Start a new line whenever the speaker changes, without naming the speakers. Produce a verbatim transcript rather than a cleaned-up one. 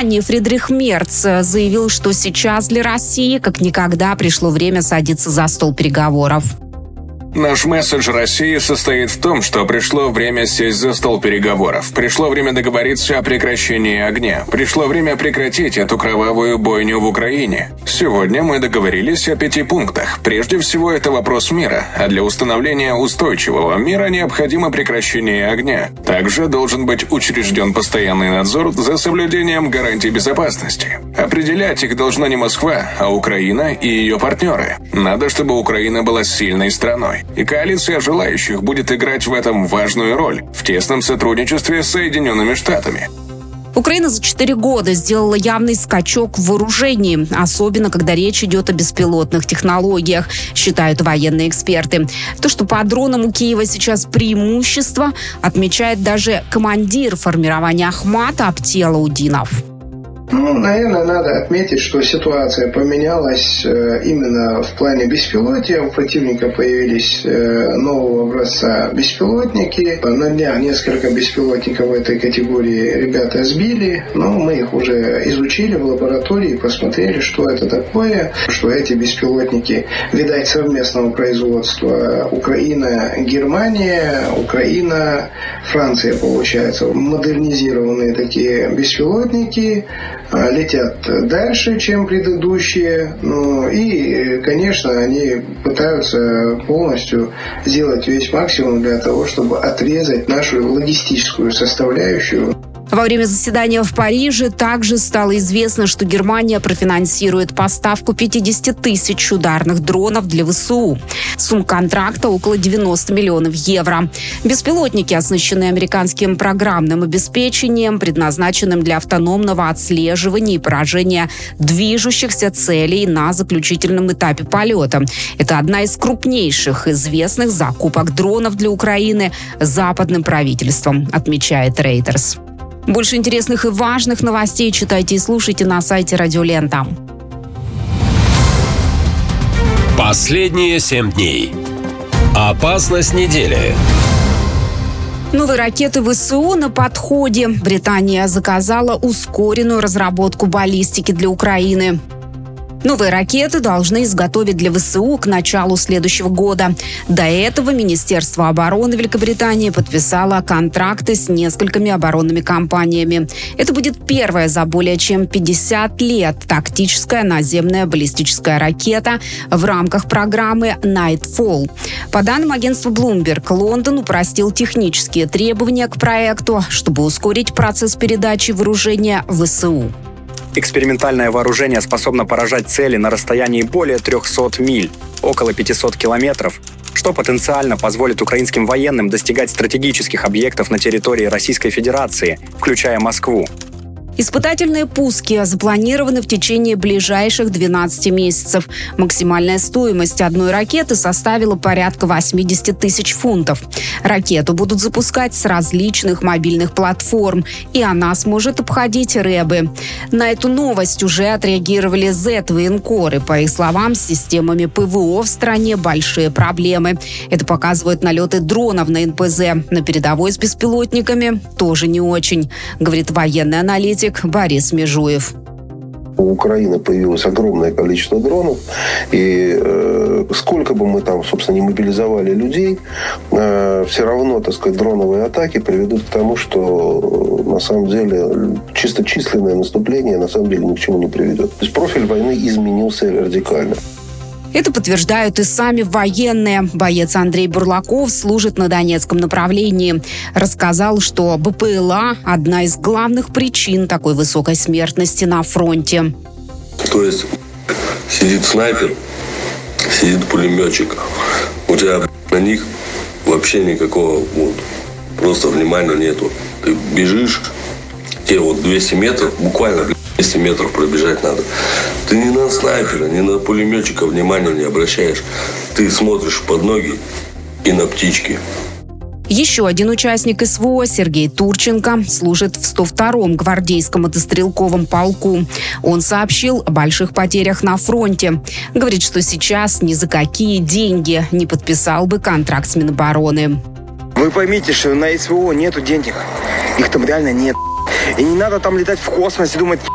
Германии Фридрих Мерц заявил, что сейчас для России как никогда пришло время садиться за стол переговоров.
Наш месседж России состоит в том, что пришло время сесть за стол переговоров. Пришло время договориться о прекращении огня. Пришло время прекратить эту кровавую бойню в Украине. Сегодня мы договорились о пяти пунктах. Прежде всего, это вопрос мира, а для установления устойчивого мира необходимо прекращение огня. Также должен быть учрежден постоянный надзор за соблюдением гарантий безопасности. Определять их должна не Москва, а Украина и ее партнеры. Надо, чтобы Украина была сильной страной. И коалиция желающих будет играть в этом важную роль в тесном сотрудничестве с Соединенными Штатами.
Украина за четыре года сделала явный скачок в вооружении, особенно когда речь идет о беспилотных технологиях, считают военные эксперты. То, что по дронам у Киева сейчас преимущество, отмечает даже командир формирования Ахмата Аптиалаудинов.
Ну, наверное, надо отметить, что ситуация поменялась э, именно в плане беспилотия. У противника появились э, нового образца беспилотники. На днях несколько беспилотников в этой категории ребята сбили, но мы их уже изучили в лаборатории и посмотрели, что это такое, что эти беспилотники, видать, совместного производства Украина, Германия, Украина, Франция, получается. Модернизированные такие беспилотники летят дальше, чем предыдущие. Ну, и, конечно, они пытаются полностью сделать весь максимум для того, чтобы отрезать нашу логистическую составляющую.
Во время заседания в Париже также стало известно, что Германия профинансирует поставку пятьдесят тысяч ударных дронов для ВСУ. Сумма контракта около девяносто миллионов евро. Беспилотники оснащены американским программным обеспечением, предназначенным для автономного отслеживания и поражения движущихся целей на заключительном этапе полета. Это одна из крупнейших известных закупок дронов для Украины западным правительством, отмечает Reuters. Больше интересных и важных новостей читайте и слушайте на сайте Радио Лента.
Последние семь дней. Опасность недели.
Новые ракеты ВСУ на подходе. Британия заказала ускоренную разработку баллистики для Украины. Новые ракеты должны изготовить для ВСУ к началу следующего года. До этого Министерство обороны Великобритании подписало контракты с несколькими оборонными компаниями. Это будет первая за более чем пятьдесят лет тактическая наземная баллистическая ракета в рамках программы Nightfall. По данным агентства Bloomberg, Лондон упростил технические требования к проекту, чтобы ускорить процесс передачи вооружения ВСУ.
Экспериментальное вооружение способно поражать цели на расстоянии более трехсот миль, около пятисот километров, что потенциально позволит украинским военным достигать стратегических объектов на территории Российской Федерации, включая Москву.
Испытательные пуски запланированы в течение ближайших двенадцати месяцев. Максимальная стоимость одной ракеты составила порядка восемьдесят тысяч фунтов. Ракету будут запускать с различных мобильных платформ, и она сможет обходить рэбы. На эту новость уже отреагировали зет-военкоры. По их словам, с системами ПВО в стране большие проблемы. Это показывают налеты дронов на эн пэ зэ. На передовой с беспилотниками тоже не очень, говорит военный аналитик Борис Межуев.
У Украины появилось огромное количество дронов, и э, сколько бы мы там, собственно, не мобилизовали людей, э, все равно, так сказать, дроновые атаки приведут к тому, что э, на самом деле чисто численное наступление на самом деле ни к чему не приведет. То есть профиль войны изменился радикально.
Это подтверждают и сами военные. Боец Андрей Бурлаков служит на Донецком направлении. Рассказал, что бэ пэ эл а – одна из главных причин такой высокой смертности на фронте.
То есть сидит снайпер, сидит пулеметчик. У тебя на них вообще никакого вот, просто внимания нету. Ты бежишь, тебе вот двести метров, буквально двести метров пробежать надо. Ты ни на снайпера, ни на пулеметчика внимания не обращаешь. Ты смотришь под ноги и на птички.
Еще один участник эс вэ о, Сергей Турченко, служит в сто втором гвардейском мотострелковом полку. Он сообщил о больших потерях на фронте. Говорит, что сейчас ни за какие деньги не подписал бы контракт с Минобороны.
Вы поймите, что на эс вэ о нету денег. Их там реально нет. И не надо там летать в космос и думать,